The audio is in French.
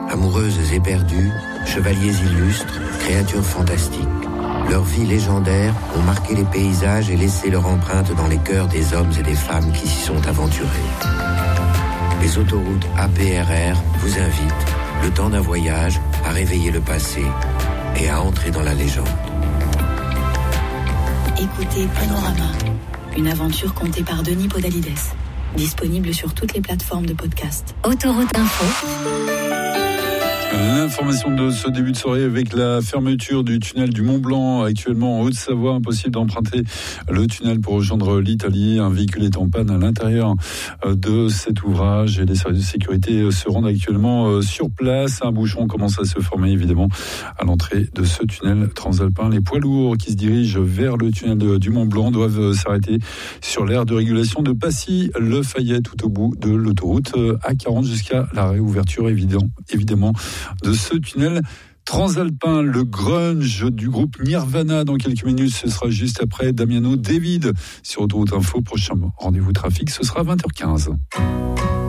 Amoureuses éperdues, chevaliers illustres, créatures fantastiques. Leurs vies légendaires ont marqué les paysages et laissé leur empreinte dans les cœurs des hommes et des femmes qui s'y sont aventurés. Les autoroutes APRR vous invitent, le temps d'un voyage, à réveiller le passé et à entrer dans la légende. Écoutez Panorama, une aventure contée par Denis Podalides. Disponible sur toutes les plateformes de podcast. Autoroute Info. L'information de ce début de soirée avec la fermeture du tunnel du Mont Blanc, actuellement en Haute-Savoie, impossible d'emprunter le tunnel pour rejoindre l'Italie. Un véhicule est en panne à l'intérieur de cet ouvrage et les services de sécurité se rendent actuellement sur place. Un bouchon commence à se former évidemment à l'entrée de ce tunnel transalpin. Les poids lourds qui se dirigent vers le tunnel du Mont Blanc doivent s'arrêter sur l'aire de régulation de Passy-le-Fayet, tout au bout de l'autoroute A40 jusqu'à la réouverture évidemment de ce tunnel transalpin. Le grunge du groupe Nirvana dans quelques minutes, ce sera juste après Damiano David sur Autoroute Info. Prochain rendez-vous trafic, ce sera 20h15.